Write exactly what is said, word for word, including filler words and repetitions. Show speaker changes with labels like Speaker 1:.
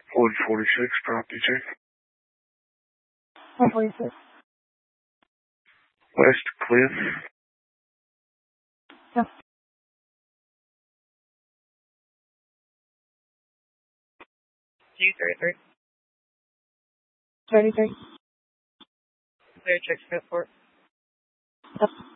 Speaker 1: one forty-six, property check.
Speaker 2: one forty-six.
Speaker 1: West Cliff.
Speaker 2: Yeah.
Speaker 3: G thirty-three.
Speaker 2: thirty-three.
Speaker 3: Clear check for the port.
Speaker 2: Yep.